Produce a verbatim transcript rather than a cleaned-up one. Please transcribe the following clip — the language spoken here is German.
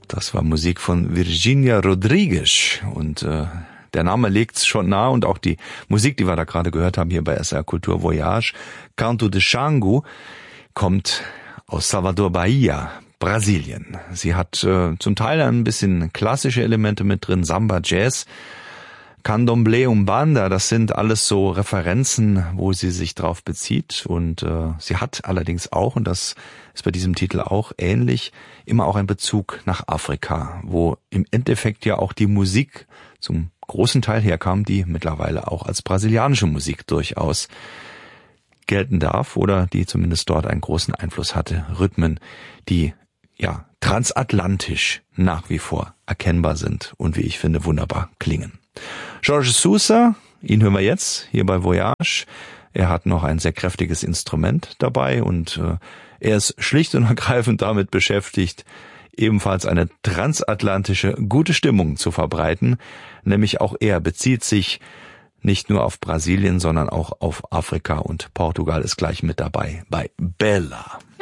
Das war Musik von Virginia Rodriguez und äh, der Name legt's schon nahe und auch die Musik, die wir da gerade gehört haben hier bei S R Kultur Voyage, Canto de Xangu, kommt aus Salvador Bahia, Brasilien. Sie hat äh, zum Teil ein bisschen klassische Elemente mit drin, Samba, Jazz, Candomblé, Umbanda, das sind alles so Referenzen, wo sie sich drauf bezieht und äh, sie hat allerdings auch, und das ist bei diesem Titel auch ähnlich, immer auch einen Bezug nach Afrika, wo im Endeffekt ja auch die Musik zum großen Teil herkam, die mittlerweile auch als brasilianische Musik durchaus gelten darf oder die zumindest dort einen großen Einfluss hatte. Rhythmen, die ja transatlantisch nach wie vor erkennbar sind und wie ich finde wunderbar klingen. Jorge Sousa, ihn hören wir jetzt hier bei Voyage. Er hat noch ein sehr kräftiges Instrument dabei und äh, er ist schlicht und ergreifend damit beschäftigt, ebenfalls eine transatlantische gute Stimmung zu verbreiten. Nämlich auch er bezieht sich nicht nur auf Brasilien, sondern auch auf Afrika und Portugal ist gleich mit dabei bei Bella.